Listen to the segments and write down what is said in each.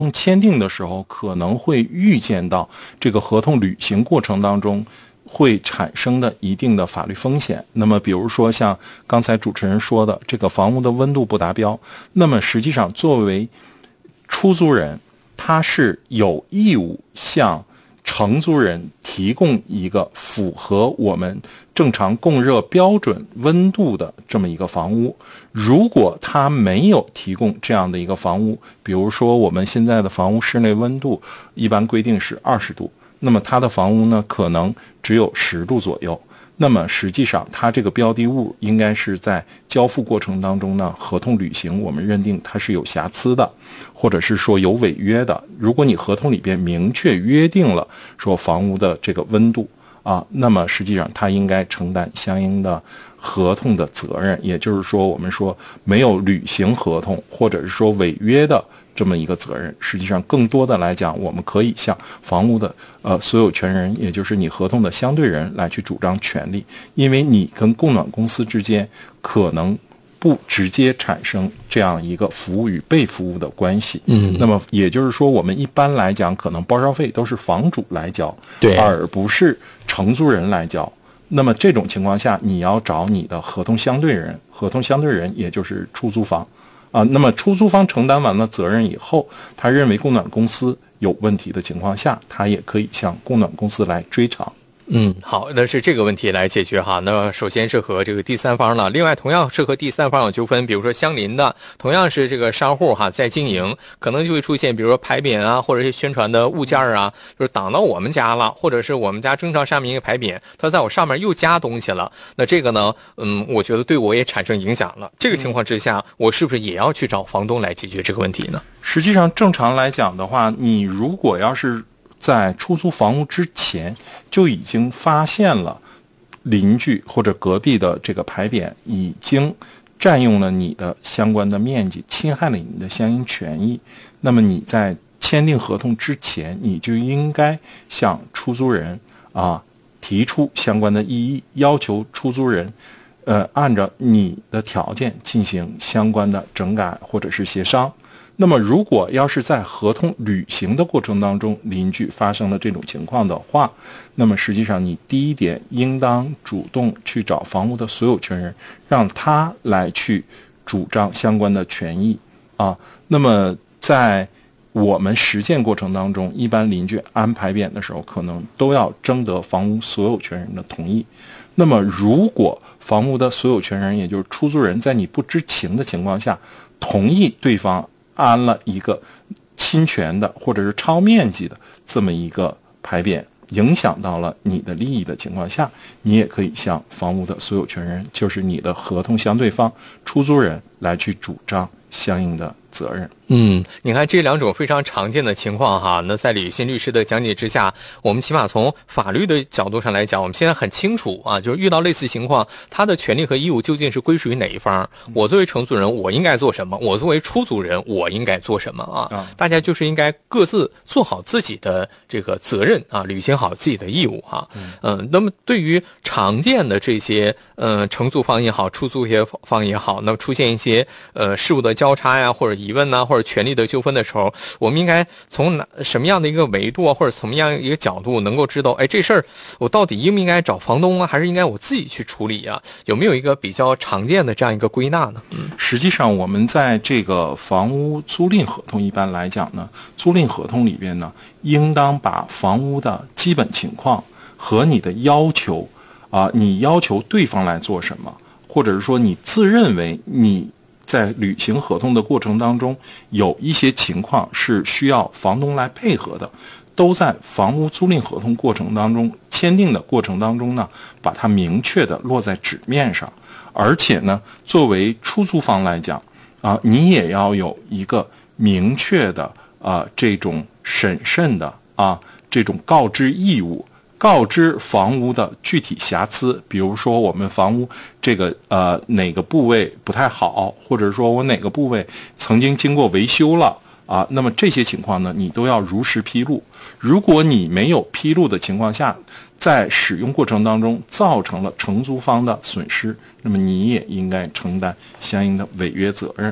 签订的时候可能会预见到这个合同履行过程当中会产生的一定的法律风险。那么比如说像刚才主持人说的，这个房屋的温度不达标，那么实际上作为出租人，他是有义务向承租人提供一个符合我们正常供热标准温度的这么一个房屋。如果他没有提供这样的一个房屋，比如说我们现在的房屋室内温度一般规定是20度，那么他的房屋呢可能只有10度左右，那么实际上它这个标的物应该是在交付过程当中呢，合同履行我们认定它是有瑕疵的，或者是说有违约的。如果你合同里边明确约定了说房屋的这个温度那么实际上它应该承担相应的合同的责任。也就是说我们说没有履行合同或者是说违约的这么一个责任，实际上更多的来讲，我们可以向房屋的所有权人，也就是你合同的相对人来去主张权利，因为你跟供暖公司之间可能不直接产生这样一个服务与被服务的关系。那么也就是说，我们一般来讲，可能包销费都是房主来交，对，而不是承租人来交。那么这种情况下，你要找你的合同相对人，合同相对人也就是出租方。那么出租方承担完了责任以后，他认为供暖公司有问题的情况下，他也可以向供暖公司来追偿。 好，那是这个问题来解决哈。那首先是和这个第三方了，另外同样是和第三方有纠纷，比如说相邻的，同样是这个商户在经营，可能就会出现比如说牌匾啊，或者是宣传的物件啊，就是挡到我们家了，或者是我们家正常上面一个牌匾，它在我上面又加东西了，那这个呢，我觉得对我也产生影响了。这个情况之下，我是不是也要去找房东来解决这个问题呢？ 实际上正常来讲的话，你如果要是在出租房屋之前就已经发现了邻居或者隔壁的这个牌匾已经占用了你的相关的面积，侵害了你的相应权益，那么你在签订合同之前，你就应该向出租人提出相关的异议，要求出租人按照你的条件进行相关的整改或者是协商。那么如果要是在合同履行的过程当中，邻居发生了这种情况的话，那么实际上你第一点应当主动去找房屋的所有权人，让他来去主张相关的权益那么在我们实践过程当中，一般邻居安牌匾的时候，可能都要征得房屋所有权人的同意。那么如果房屋的所有权人，也就是出租人，在你不知情的情况下同意对方安了一个侵权的或者是超面积的这么一个牌匾，影响到了你的利益的情况下，你也可以向房屋的所有权人，就是你的合同相对方出租人来去主张相应的责任。 你看这两种非常常见的情况哈，那在李新律师的讲解之下，我们起码从法律的角度上来讲，我们现在很清楚就是遇到类似情况，他的权利和义务究竟是归属于哪一方？我作为承租人，我应该做什么？我作为出租人，我应该做什么大家就是应该各自做好自己的这个责任履行好自己的义务那么对于常见的这些承租方也好，出租方也好，那么出现一些事务的交叉呀，或者疑问或者权利的纠纷的时候，我们应该从什么样的一个维度或者什么样一个角度能够知道，这事儿我到底应不应该找房东还是应该我自己去处理有没有一个比较常见的这样一个归纳呢？ 实际上我们在这个房屋租赁合同一般来讲呢，租赁合同里边呢，应当把房屋的基本情况和你的要求你要求对方来做什么，或者是说你自认为你在履行合同的过程当中有一些情况是需要房东来配合的，都在房屋租赁合同过程当中签订的过程当中呢，把它明确的落在纸面上。而且呢，作为出租方来讲你也要有一个明确的这种审慎的这种告知义务，告知房屋的具体瑕疵，比如说我们房屋这个哪个部位不太好，或者说我哪个部位曾经经过维修了那么这些情况呢，你都要如实披露。如果你没有披露的情况下，在使用过程当中造成了承租方的损失，那么你也应该承担相应的违约责任。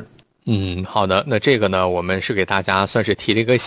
好的，那这个呢，我们是给大家算是提了一个醒。